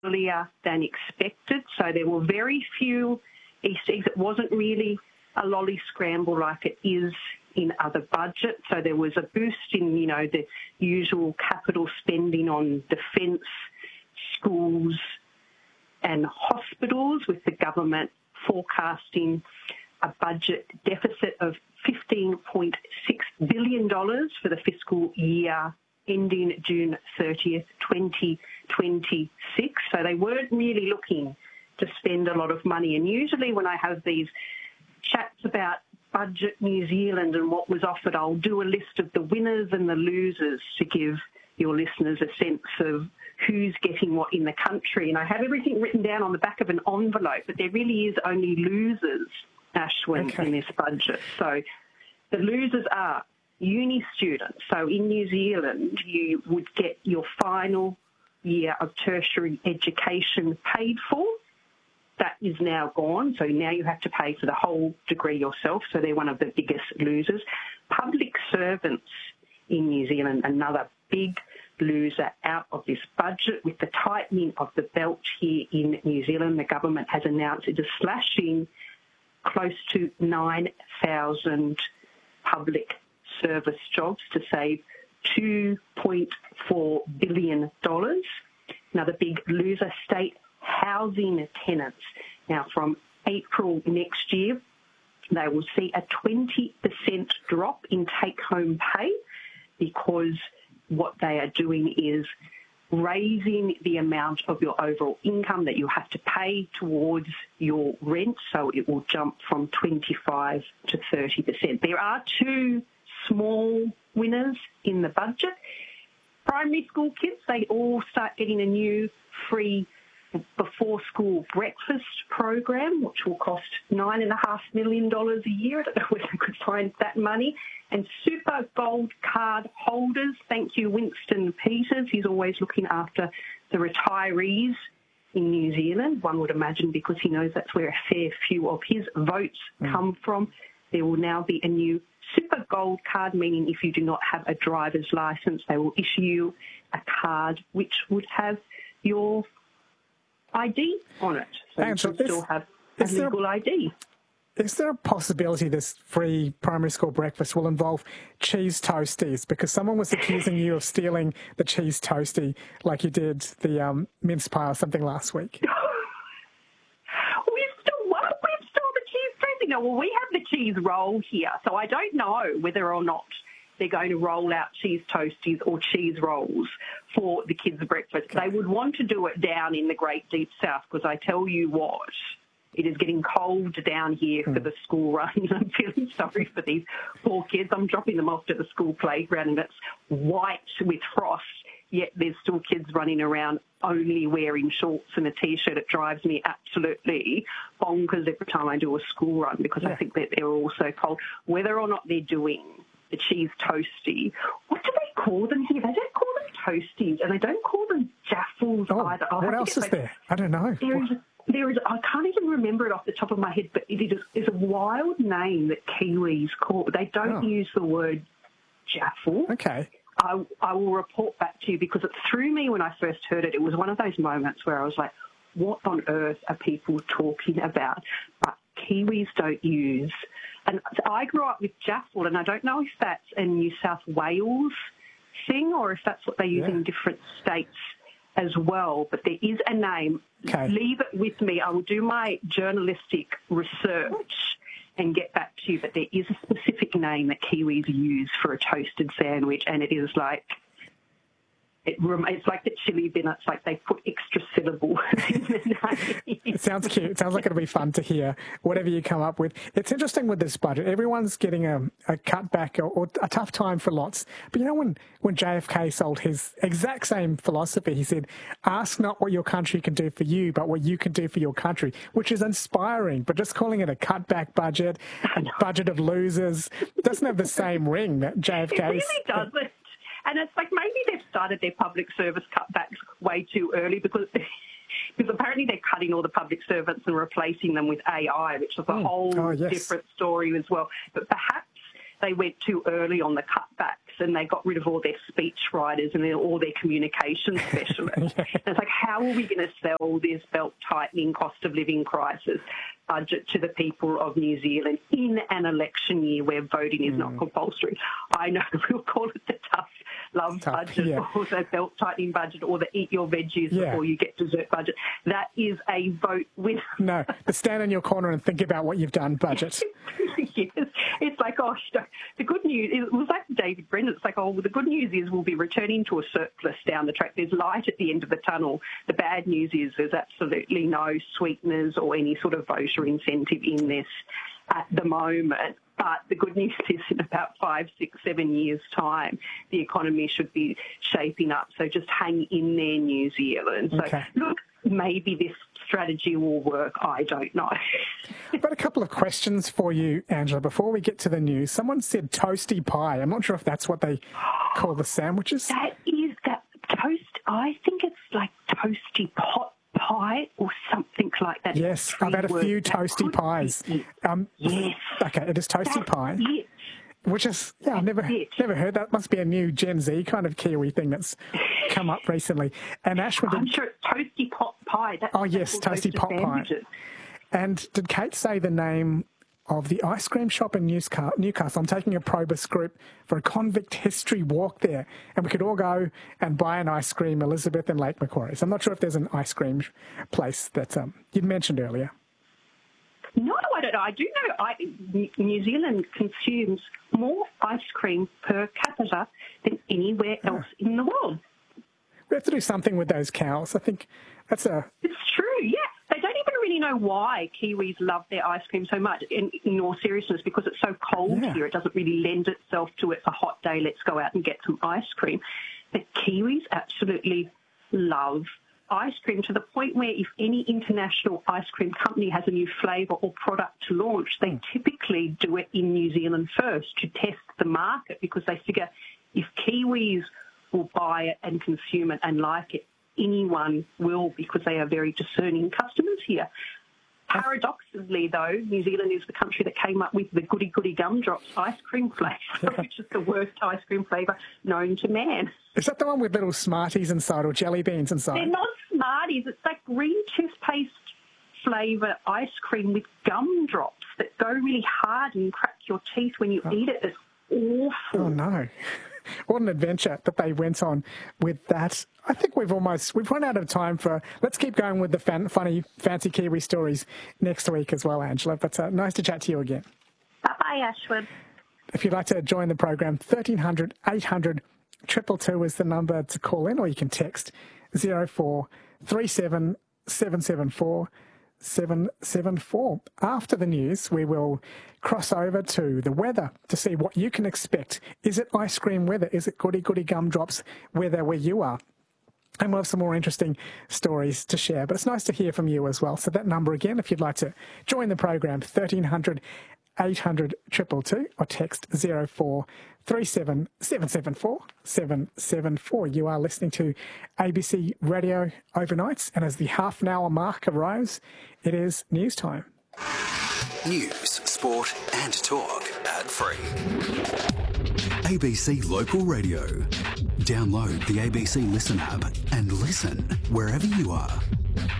earlier than expected. So there were very few Easter eggs. It wasn't really a lolly scramble like it is in other budgets. So there was a boost in, the usual capital spending on defence, schools and hospitals, with the government forecasting a budget deficit of $15.6 billion for the fiscal year ending June 30th, 2026. So they weren't really looking to spend a lot of money. And usually when I have these chats about Budget New Zealand and what was offered, I'll do a list of the winners and the losers to give your listeners a sense of who's getting what in the country. And I have everything written down on the back of an envelope, but there really is only losers, Ashwin, in this budget. So the losers are uni students. So in New Zealand, you would get your final year of tertiary education paid for. That is now gone, so now you have to pay for the whole degree yourself, so they're one of the biggest losers. Public servants in New Zealand, another big loser out of this budget. With the tightening of the belt here in New Zealand, the government has announced it is slashing close to 9,000 public service jobs to save $2.4 billion. Another big loser, state housing tenants. Now, from April next year, they will see a 20% drop in take-home pay, because what they are doing is raising the amount of your overall income that you have to pay towards your rent, so it will jump from 25 to 30%. There are two small winners in the budget. Primary school kids, they all start getting a new free before-school breakfast program, which will cost $9.5 million a year. I don't know where they could find that money. And Super Gold card holders, thank you, Winston Peters. He's always looking after the retirees in New Zealand, one would imagine, because he knows that's where a fair few of his votes come from. There will now be a new Super Gold card, meaning if you do not have a driver's licence, they will issue you a card which would have your ID on it. So you can still have a legal ID. Is there a possibility this free primary school breakfast will involve cheese toasties? Because someone was accusing you of stealing the cheese toastie like you did the mince pie or something last week. We've stole the cheese toastie. No, well, we have the cheese roll here, so I don't know whether or not they're going to roll out cheese toasties or cheese rolls for the kids' breakfast. Okay. They would want to do it down in the Great Deep South, because I tell you what, it is getting cold down here for the school run. I'm feeling sorry for these poor kids. I'm dropping them off to the school playground and it's white with frost, yet there's still kids running around only wearing shorts and a T-shirt. It drives me absolutely bonkers every time I do a school run, because I think that they're all so cold. Whether or not they're doing the cheese toastie, what do they call them here? They don't call them toasties, and they don't call them jaffles either. What else is there? I don't know. There is, I can't even remember it off the top of my head, but it is a wild name that Kiwis call. They don't use the word jaffle. Okay. I will report back to you, because it threw me when I first heard it. It was one of those moments where I was like, what on earth are people talking about? But Kiwis don't use. And I grew up with jaffle, and I don't know if that's a New South Wales thing or if that's what they use in different states as well. But there is a name. Okay. Leave it with me. I will do my journalistic research and get back to you. But there is a specific name that Kiwis use for a toasted sandwich, and it is like, it's like the chili bin. It's like they put extra syllables in the name. It sounds cute. It sounds like it'll be fun to hear whatever you come up with. It's interesting with this budget. Everyone's getting a cutback or a tough time for lots. But when JFK sold his exact same philosophy, he said, ask not what your country can do for you, but what you can do for your country, which is inspiring. But just calling it a cutback budget, a budget of losers, doesn't have the same ring that JFK. It really doesn't. And it's like maybe they've started their public service cutbacks way too early, because apparently they're cutting all the public servants and replacing them with AI, which is a whole different story as well. But perhaps they went too early on the cutbacks and they got rid of all their speech writers and all their communication specialists. And it's like, how are we going to sell this belt-tightening cost of living crisis budget to the people of New Zealand in an election year where voting is not compulsory? I know we'll call it the tough love budget or the belt-tightening budget or the eat your veggies before you get dessert budget. That is a vote winner. No, the stand in your corner and think about what you've done budget. Yes. It's like, the good news, it was like David Brennan, it's like, the good news is we'll be returning to a surplus down the track. There's light at the end of the tunnel. The bad news is there's absolutely no sweeteners or any sort of voter incentive in this at the moment. But the good news is in about 5, 6, 7 years' time, the economy should be shaping up. So just hang in there, New Zealand. So, look, maybe this strategy will work. I don't know. I've got a couple of questions for you, Angela. Before we get to the news, someone said toasty pie. I'm not sure if that's what they call the sandwiches. That toast. I think it's like toasty pot pie or something like that. Yes, I've had a few toasty pies. Yes. Okay, it is toasty pie. It. Which is, I've never heard that. Must be a new Gen Z kind of Kiwi thing that's come up recently. And Ashwin, I'm sure it's toasty pot pie. Yes, toasty pot pie. And did Kate say the name of the ice cream shop in Newcastle? I'm taking a Probus group for a convict history walk there, and we could all go and buy an ice cream, Elizabeth and Lake Macquarie. So I'm not sure if there's an ice cream place that you'd mentioned earlier. No, I don't know. I do know New Zealand consumes more ice cream per capita than anywhere else in the world. We have to do something with those cows. I think that's It's true, yeah. They don't even really know why Kiwis love their ice cream so much, in all seriousness, because it's so cold here. It doesn't really lend itself to it's a hot day, let's go out and get some ice cream. But Kiwis absolutely love ice cream to the point where if any international ice cream company has a new flavour or product to launch, they typically do it in New Zealand first to test the market, because they figure if Kiwis will buy it and consume it and like it, anyone will, because they are very discerning customers here. Paradoxically, though, New Zealand is the country that came up with the Goody Goody Gumdrops ice cream flavour, which is the worst ice cream flavour known to man. Is that the one with little Smarties inside or jelly beans inside? They're not Smarties. It's like green toothpaste flavour ice cream with gumdrops that go really hard and crack your teeth when you eat it. It's awful. Oh, no. What an adventure that they went on with that. I think we've run out of time let's keep going with the funny, fancy Kiwi stories next week as well, Angela. But nice to chat to you again. Bye-bye, Ashwin. If you'd like to join the program, 1300 800 222 is the number to call in, or you can text 0437 774 774. After the news, we will cross over to the weather to see what you can expect. Is it ice cream weather? Is it goody goody gumdrops weather where you are? And we'll have some more interesting stories to share. But it's nice to hear from you as well. So that number again, if you'd like to join the program, 1300 800 222 or text 0437 774 774. You are listening to ABC Radio Overnights, and as the half an hour mark arrives, it is news time. News, sport and talk ad-free. ABC Local Radio. Download the ABC Listen app and listen wherever you are.